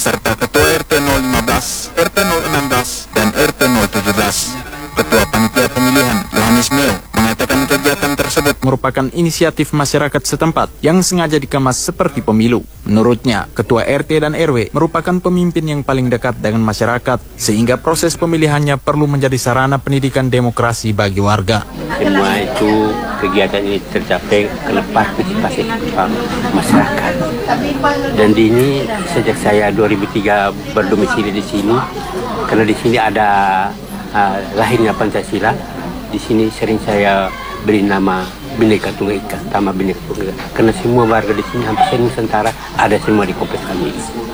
serta Ketua RT 015, RT 016, dan RT 017. Ketua Panitia Pemilihan Yohanes Meo mengatakan kegiatan tersebut merupakan inisiatif masyarakat setempat yang sengaja dikemas seperti pemilu. Menurutnya, Ketua RT dan RW merupakan pemimpin yang paling dekat dengan masyarakat, sehingga proses pemilihannya perlu menjadi sarana pendidikan demokrasi bagi warga. Semua itu kegiatan ini tercapai kelepas partisipasi masyarakat. Dan ini sejak saya 2003 berdomisili di sini, karena di sini ada lahirnya Pancasila. Di sini sering saya beri nama Bhinneka Tunggal Ika, Taman Bhinneka Tunggal Ika, karena semua warga di sini hampir Nusantara ada semua di kompleks kami.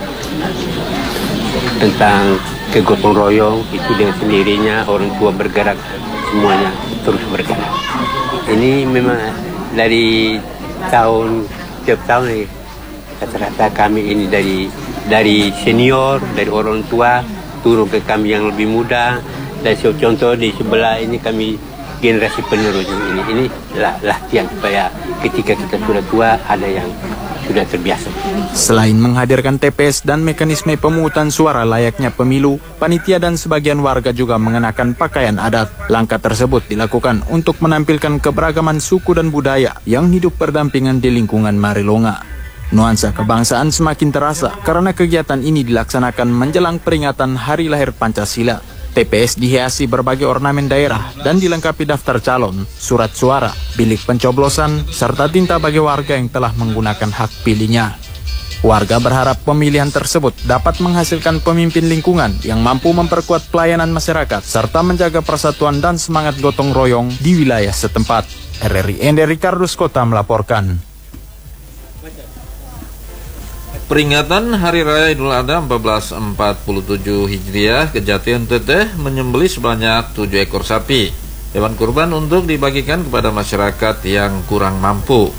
Tentang kegotong royong itu dengan sendirinya, orang tua bergerak, semuanya terus bergerak. Ini memang dari tiap tahun nih, rata-rata kami ini dari senior, dari orang tua turun ke kami yang lebih muda. Dan contoh di sebelah ini kami generasi penerus ini latihan supaya ketika kita sudah tua ada yang sudah terbiasa. Selain menghadirkan TPS dan mekanisme pemungutan suara layaknya pemilu, panitia dan sebagian warga juga mengenakan pakaian adat. Langkah tersebut dilakukan untuk menampilkan keberagaman suku dan budaya yang hidup berdampingan di lingkungan Marilonga. Nuansa kebangsaan semakin terasa karena kegiatan ini dilaksanakan menjelang peringatan Hari Lahir Pancasila. TPS dihiasi berbagai ornamen daerah dan dilengkapi daftar calon, surat suara, bilik pencoblosan, serta tinta bagi warga yang telah menggunakan hak pilihnya. Warga berharap pemilihan tersebut dapat menghasilkan pemimpin lingkungan yang mampu memperkuat pelayanan masyarakat serta menjaga persatuan dan semangat gotong royong di wilayah setempat. RRI Ende Ricardus Kota melaporkan. Peringatan Hari Raya Idul Adha 1447 Hijriah, Kejati NTT menyembelih sebanyak 7 ekor sapi. Hewan kurban untuk dibagikan kepada masyarakat yang kurang mampu.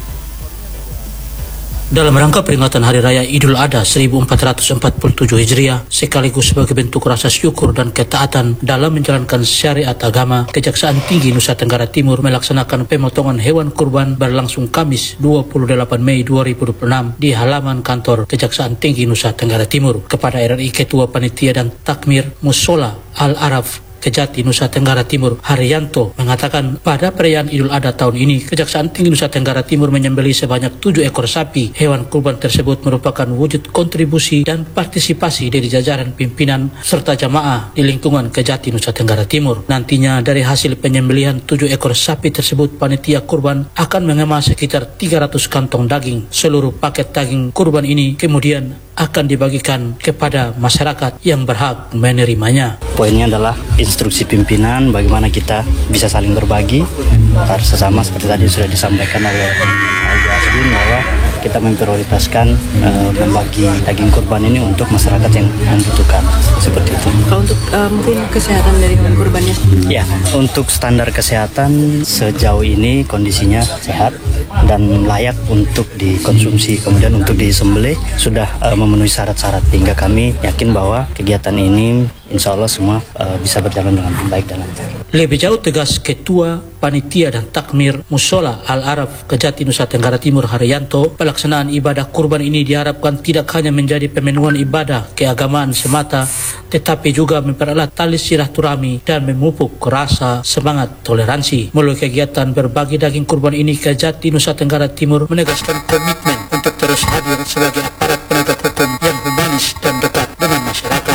Dalam rangka peringatan Hari Raya Idul Adha 1447 Hijriah, sekaligus sebagai bentuk rasa syukur dan ketaatan dalam menjalankan syariat agama, Kejaksaan Tinggi Nusa Tenggara Timur melaksanakan pemotongan hewan kurban berlangsung Kamis 28 Mei 2026 di halaman kantor Kejaksaan Tinggi Nusa Tenggara Timur. Kepada RRI Ketua Panitia dan Takmir Musola Al-Araf Kejati Nusa Tenggara Timur Haryanto mengatakan pada perayaan Idul Adha tahun ini Kejaksaan Tinggi Nusa Tenggara Timur menyembelih sebanyak 7 ekor sapi. Hewan kurban tersebut merupakan wujud kontribusi dan partisipasi dari jajaran pimpinan serta jamaah di lingkungan Kejati Nusa Tenggara Timur. Nantinya dari hasil penyembelihan 7 ekor sapi tersebut, panitia kurban akan mengemas sekitar 300 kantong daging. Seluruh paket daging kurban ini kemudian akan dibagikan kepada masyarakat yang berhak menerimanya. Poinnya adalah instruksi pimpinan bagaimana kita bisa saling berbagi antar sesama, seperti tadi sudah disampaikan oleh Ibu Aswin bahwa kita memprioritaskan membagi daging kurban ini untuk masyarakat yang membutuhkan, seperti itu. Kalau untuk mungkin kesehatan dari hewan kurbannya? Ya, untuk standar kesehatan sejauh ini kondisinya sehat dan layak untuk dikonsumsi. Kemudian untuk disembelih sudah memenuhi syarat-syarat, hingga kami yakin bahwa kegiatan ini insya Allah semua bisa berjalan dengan baik dan lancar. Lebih jauh tegas Ketua Panitia dan Takmir Musola Al-Araf Kejati Nusa Tenggara Timur Haryanto, pelaksanaan ibadah kurban ini diharapkan tidak hanya menjadi pemenuhan ibadah keagamaan semata, tetapi juga mempererat tali silaturahmi dan memupuk rasa semangat toleransi. Melalui kegiatan berbagi daging kurban ini, Kejati Nusa Tenggara Timur menegaskan komitmen untuk terus hadir sebagai aparat penegak hukum yang humanis dan dekat dengan masyarakat.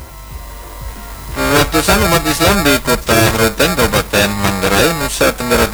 Ratusan umat Islam di Kota Ruteng, Kabupaten Manggarai, Nusa Tenggara